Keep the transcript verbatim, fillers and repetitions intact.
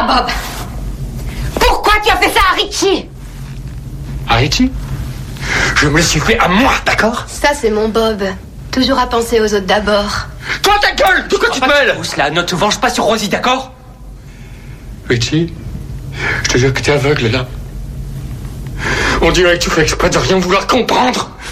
Bob. Pourquoi tu as fait ça à Richie? À Richie? Je me le suis fait à moi, d'accord? Ça, c'est mon Bob. Toujours à penser aux autres d'abord. Toi, ta gueule! De quoi tu te mêles? Pousse là, ne te venge pas sur Rosie, d'accord? Richie, je te jure que t'es aveugle, là. On dirait que tu fais exprès de rien vouloir comprendre.